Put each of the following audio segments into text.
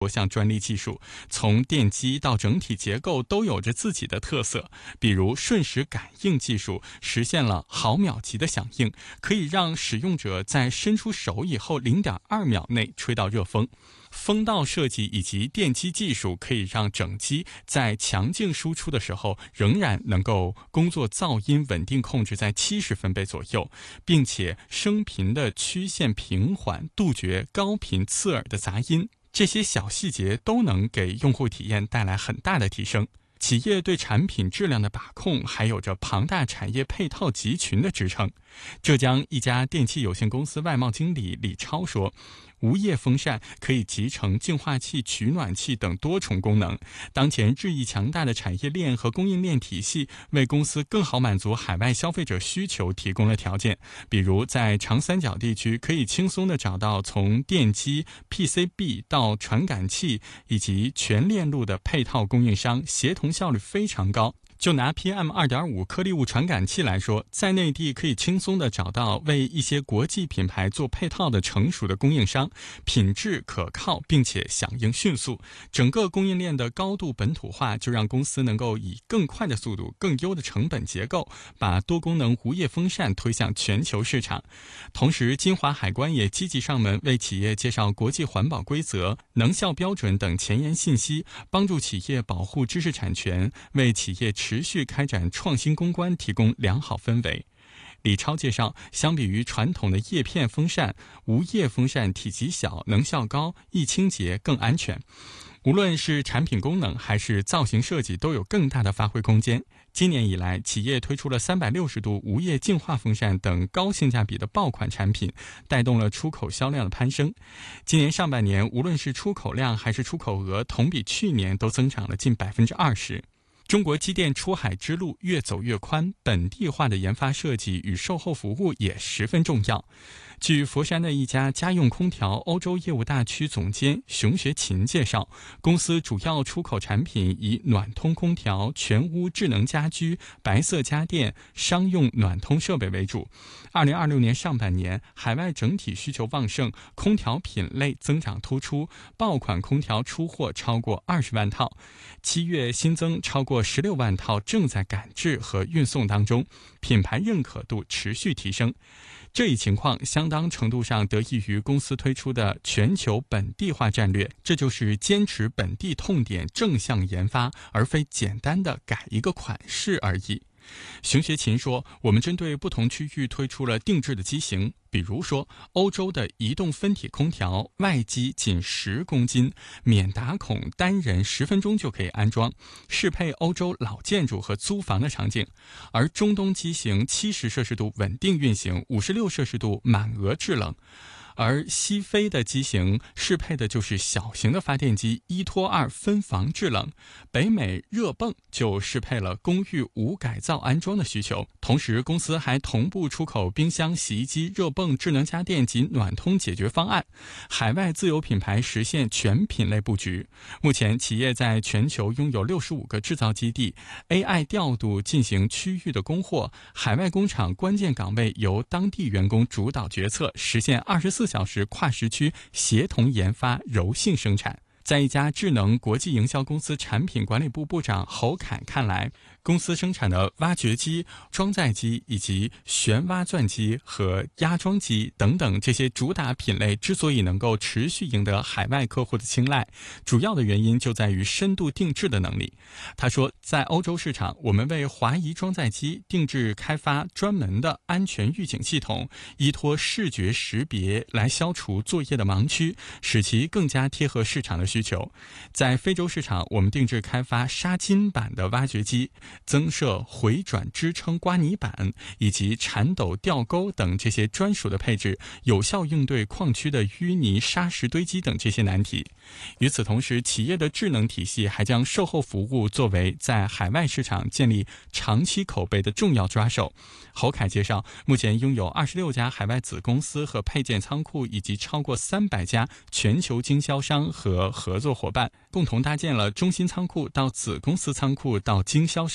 多项专利技术，从电机到整体结构都有着自己的特色。比如瞬时感应技术实现了毫秒级的响应，可以让使用者在伸出手以后 0.2 秒内吹到热风。风道设计以及电机技术可以让整机在强劲输出的时候仍然能够工作噪音稳定控制在70分贝左右，并且声频的曲线平缓，杜绝高频刺耳的杂音。这些小细节都能给用户体验带来很大的提升。企业对产品质量的把控还有着庞大产业配套集群的支撑。浙江一家电器有限公司外贸经理李超说，无叶风扇可以集成净化器、取暖器等多重功能。当前日益强大的产业链和供应链体系为公司更好满足海外消费者需求提供了条件。比如在长三角地区，可以轻松地找到从电机、PCB 到传感器以及全链路的配套供应商，协同效率非常高。就拿 PM2.5 颗粒物传感器来说，在内地可以轻松地找到为一些国际品牌做配套的成熟的供应商，品质可靠并且响应迅速。整个供应链的高度本土化，就让公司能够以更快的速度、更优的成本结构，把多功能无叶风扇推向全球市场。同时，金华海关也积极上门，为企业介绍国际环保规则、能效标准等前沿信息，帮助企业保护知识产权，为企业持续开展创新攻关提供良好氛围。李超介绍，相比于传统的叶片风扇，无叶风扇体积小、能效高、易清洁、更安全。无论是产品功能还是造型设计，都有更大的发挥空间。今年以来，企业推出了360度无叶净化风扇等高性价比的爆款产品，带动了出口销量的攀升。今年上半年，无论是出口量还是出口额，同比去年都增长了近20%。中国机电出海之路越走越宽，本地化的研发设计与售后服务也十分重要。据佛山的一家家用空调欧洲业务大区总监熊学勤介绍，公司主要出口产品以暖通空调、全屋智能家居、白色家电、商用暖通设备为主。2026年上半年，海外整体需求旺盛，空调品类增长突出，爆款空调出货超过20万套，7月新增超过16万套，正在赶制和运送当中，品牌认可度持续提升。这一情况相当程度上得益于公司推出的全球本地化战略，这就是坚持本地痛点正向研发，而非简单的改一个款式而已。熊学勤说，我们针对不同区域推出了定制的机型，比如说欧洲的移动分体空调，外机仅10公斤，免打孔，单人10分钟就可以安装，适配欧洲老建筑和租房的场景。而中东机型70摄氏度稳定运行，56摄氏度满额制冷。而西非的机型适配的就是小型的发电机1拖2分房制冷，北美热泵就适配了公寓无改造安装的需求。同时，公司还同步出口冰箱、洗衣机、热泵、智能家电及暖通解决方案，海外自有品牌实现全品类布局。目前，企业在全球拥有65个制造基地 ，AI 调度进行区域的供货，海外工厂关键岗位由当地员工主导决策，实现24小时跨时区协同研发、柔性生产。在一家智能国际营销公司产品管理部部长侯凯看来，公司生产的挖掘机、装载机以及旋挖钻机和压装机等等这些主打品类之所以能够持续赢得海外客户的青睐，主要的原因就在于深度定制的能力。他说，在欧洲市场，我们为华谊装载机定制开发专门的安全预警系统，依托视觉识别来消除作业的盲区，使其更加贴合市场的需求。在非洲市场，我们定制开发砂金版的挖掘机，增设回转支撑刮泥板以及铲斗吊钩等这些专属的配置，有效应对矿区的淤泥沙石堆积等这些难题。与此同时，企业的智能体系还将售后服务作为在海外市场建立长期口碑的重要抓手。侯凯介绍，目前拥有26家海外子公司和配件仓库，以及超过300家全球经销商和合作伙伴，共同搭建了中心仓库到子公司仓库到经销商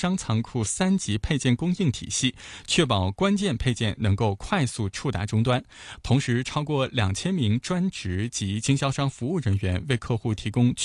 商仓库3级配件供应体系，确保关键配件能够快速触达终端。同时，超过2000名专职及经销商服务人员为客户提供